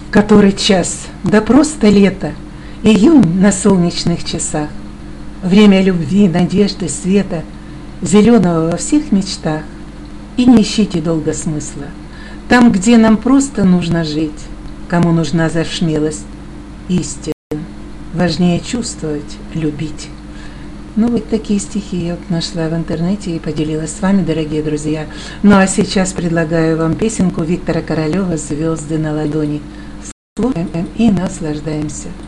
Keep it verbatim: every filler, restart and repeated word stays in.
Который час? Да просто лето, июнь на солнечных часах. Время любви, надежды, света, зеленого во всех мечтах. И не ищите долго смысла. Там, где нам просто нужно жить, кому нужна за смелость истин, важнее чувствовать, любить. Ну, вот такие стихи я вот нашла в интернете и поделилась с вами, дорогие друзья. Ну, а сейчас предлагаю вам песенку Виктора Королева «Звезды на ладони». Слушаем и наслаждаемся.